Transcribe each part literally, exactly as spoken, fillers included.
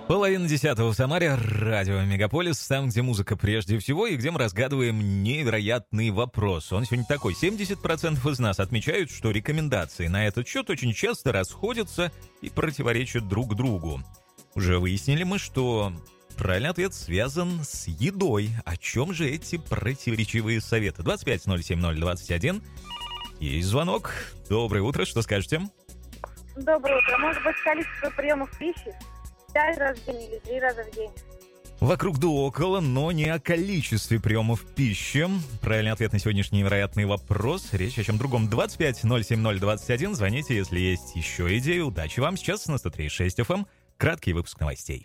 Половина десятого в Самаре, радио Мегаполис, там, где музыка прежде всего, и где мы разгадываем невероятный вопрос. Он сегодня такой: семьдесят процентов из нас отмечают, что рекомендации на этот счет очень часто расходятся и противоречат друг другу. Уже выяснили мы, что правильный ответ связан с едой. О чем же эти противоречивые советы? двадцать пять ноль семь ноль двадцать один. Есть звонок. Доброе утро, что скажете? Доброе утро. Может быть, количество приемов пищи? Пять раз в день или три раза в день. Вокруг да около, но не о количестве приемов пищи. Правильный ответ на сегодняшний невероятный вопрос. Речь о чем другом. двадцать пять ноль семь ноль двадцать один. Звоните, если есть еще идеи. Удачи вам. Сейчас на сто три и шесть эф эм. Краткий выпуск новостей.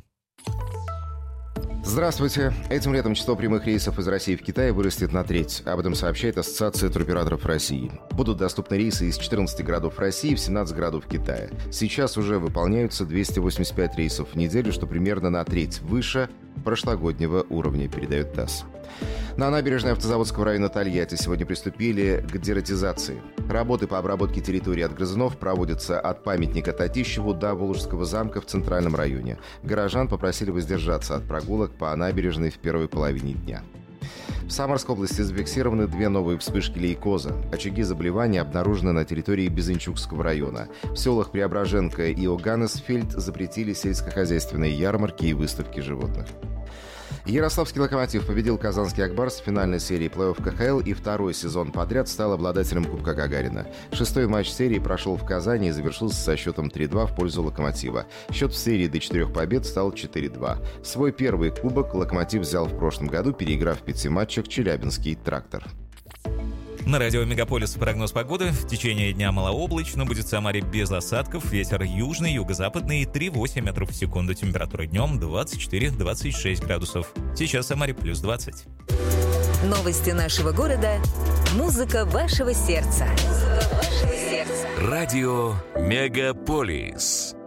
Здравствуйте. Этим летом число прямых рейсов из России в Китай вырастет на треть. Об этом сообщает Ассоциация туроператоров России. Будут доступны рейсы из четырнадцати городов России в семнадцать городов Китая. Сейчас уже выполняются двести восемьдесят пять рейсов в неделю, что примерно на треть выше прошлогоднего уровня, передает ТАСС. На набережной автозаводского района Тольятти сегодня приступили к дератизации. Работы по обработке территории от грызунов проводятся от памятника Татищеву до Волжского замка в центральном районе. Горожан попросили воздержаться от прогулок по набережной в первой половине дня. В Самарской области зафиксированы две новые вспышки лейкоза. Очаги заболевания обнаружены на территории Безынчукского района. В селах Преображенка и Оганнесфельд запретили сельскохозяйственные ярмарки и выставки животных. Ярославский «Локомотив» победил казанский «Акбарс» в финальной серии плей-офф ка ха эл и второй сезон подряд стал обладателем Кубка Гагарина. Шестой матч серии прошел в Казани и завершился со счетом три-два в пользу «Локомотива». Счет в серии до четырех побед стал четыре-два. Свой первый кубок «Локомотив» взял в прошлом году, переиграв в пяти матчах челябинский «Трактор». На радио Мегаполис прогноз погоды. В течение дня малооблачно, будет в Самаре без осадков. Ветер южный, юго-западный, три-восемь метров в секунду. Температура днем двадцать четыре - двадцать шесть градусов. Сейчас в Самаре плюс двадцать. Новости нашего города. Музыка вашего сердца. Музыка вашего сердца. Радио Мегаполис.